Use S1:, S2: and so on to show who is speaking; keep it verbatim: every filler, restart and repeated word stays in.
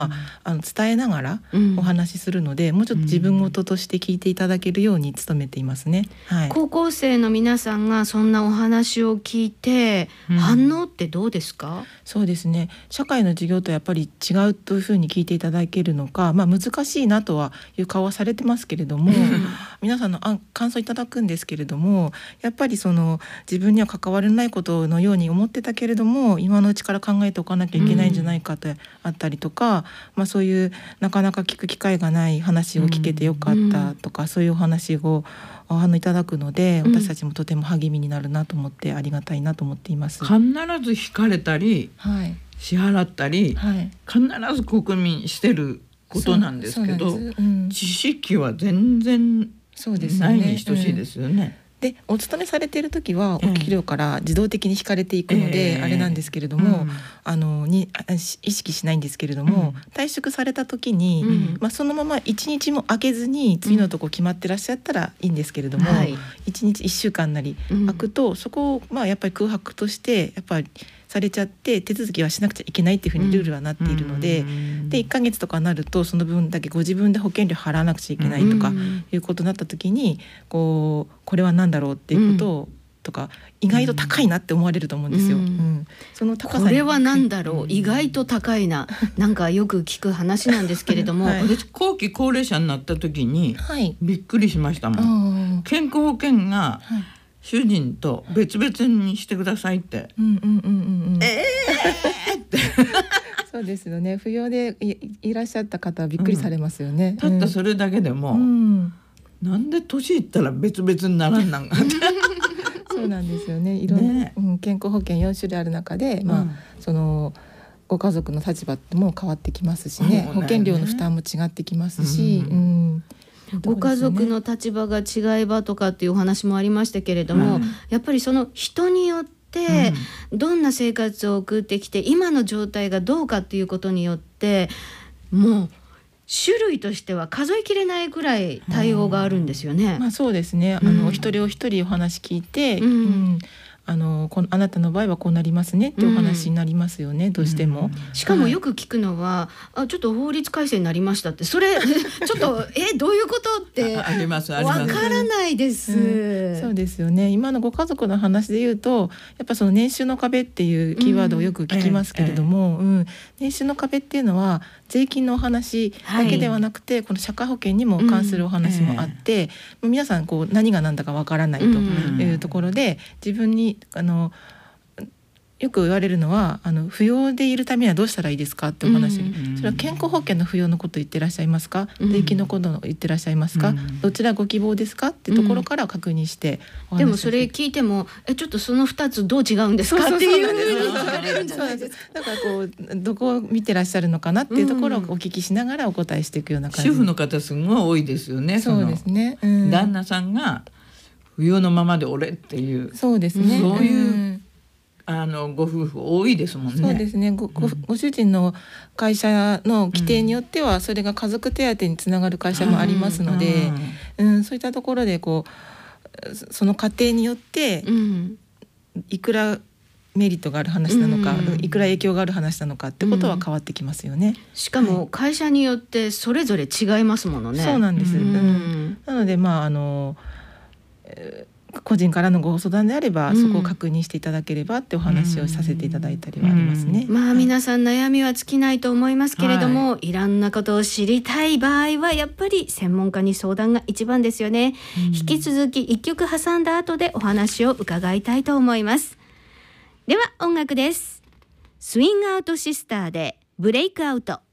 S1: ああの伝えながら
S2: うん
S1: お話しするので、もうちょっと自分事として聞いていただけるように努めていますね。はい、
S2: 高校生の皆さんがそんなお話を聞いて、
S3: うん
S2: 反応ってどうですか？
S1: そうですね、社会の授業とやっぱり違うというふうに聞いていただけるのか、まあ、難しいなとはいう顔はされてますけれども皆さんのあ感想いただくんですけれども、やっぱりその自分には関わらないことのように思ってたけれども今のうちから考えておかなきゃいけないんじゃないかとあったりとか、まあ、そういうなかなか聞く機会がない話を聞けてよかったとか、そういうお話をあのいただくので、私たちもとても励みになるなと思ってありがたいなと思っています。
S3: 必ず引かれたり、
S1: はい、
S3: 支払ったり、
S1: はい、
S3: 必ず国民してることなんですけど、
S1: そうそうなんです、うん、
S3: 知識は全然
S1: そうですよね、
S3: ないに等しいですよね。
S1: でお勤めされている時はお給料から自動的に引かれていくので、
S3: えー、
S1: あれなんですけれども、
S3: うん、
S1: あのに意識しないんですけれども、うん、退職された時に、うんまあ、そのままいちにちも空けずに次のとこ決まってらっしゃったらいいんですけれども、うんはい、いちにちいっしゅうかんなり空くと、うん、そこをまあやっぱり空白としてやっぱりされちゃって手続きはしなくちゃいけないっていうふうにルールはなっているので、うん、でいっかげつとかになるとその分だけご自分で保険料払わなくちゃいけないとかいうことになった時に、こうこれは何だろうっていうことを、うん、とか意外と高いなって思われると思うんですよ、うんうん、その高さに
S2: これは何だろう、うん、意外と高いな、なんかよく聞く話なんですけれども、はい、
S3: 私後期高齢者になった時にびっくりしましたもん、はい、健康保険が、はい主人と別々にしてくださいって、うんうんうんうん、えーって
S1: そうですよね、扶養で い, いらっしゃった方はびっくりされますよね、
S3: うん、たったそれだけでも、うん、なんで年いったら別々にならんなんか
S1: そうなんですよね、いろんな、ねうん、健康保険よん種類ある中で、まあうん、そのご家族の立場も変わってきますし ね, ね保険料の負担も違ってきますし、うんうん
S2: ご家族の立場が違えばとかっていうお話もありましたけれども、うん、やっぱりその人によってどんな生活を送ってきて今の状態がどうかっていうことによってもう種類としては数えきれないくらい対応があるんですよね、
S1: うんまあ、そうですね、あの、うん、お一人お一人お話聞いて、うんうんあのこのあなたの場合はこうなりますねってお話になりますよね、うん、どうしても、
S2: うん、しかもよく聞くのは、はい、あちょっと法律改正になりましたって、それちょっとえどういうことってわからないです、
S1: うん、そうですよね。今のご家族の話で言うとやっぱその年収の壁っていうキーワードをよく聞きますけれども、うんええうん、年収の壁っていうのは税金のお話だけではなくて、はい、この社会保険にも関するお話もあって、うんええ、皆さんこう何が何だかわからないというところで、自分にあのよく言われるのはあの扶養でいるためにはどうしたらいいですかってお話、うん、それは健康保険の扶養のこと言ってらっしゃいますか、うん、税金のこと言ってらっしゃいますか、うん、どちらご希望ですかってところから確認して
S2: お話をして、でもそれ聞いてもえちょっとそのふたつどう違うんですかっていうふうに聞かれるんじゃないですか。
S1: だからこうどこを見てらっしゃるのかなっていうところをお聞きしながらお答えしていくような感じ、
S3: 主婦の方すごい多いですよね。
S1: そうですね、うん、
S3: 旦那さんが扶養のままで俺っていう
S1: そうですね、
S3: そういう、うんあのご夫婦多いですもんね。
S1: そうですね ご, ご, ご主人の会社の規定によってはそれが家族手当につながる会社もありますので、うんうん、そういったところでこうその家庭によっていくらメリットがある話なのか、うん、いくら影響がある話なのかってことは変わってきますよね、うん、
S2: しかも会社によってそれぞれ違いますものね。
S1: そうなんです、うんうん、なのでまああの、えー個人からのご相談であれば、うん、そこを確認していただければってお話をさせていただいたりはありますね、
S2: うん、まあ皆さん悩みは尽きないと思いますけれども、はい、いろんなことを知りたい場合はやっぱり専門家に相談が一番ですよね、うん、引き続き一曲挟んだ後でお話を伺いたいと思います。では音楽です。スイングアウトシスターでブレイクアウト。